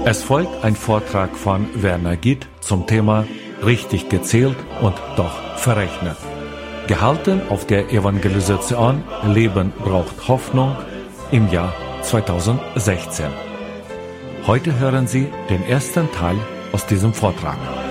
Es folgt ein Vortrag von Werner Gitt zum Thema Richtig gezählt und doch verrechnet. Gehalten auf der Evangelisation Leben braucht Hoffnung im Jahr 2016. Heute hören Sie den ersten Teil aus diesem Vortrag.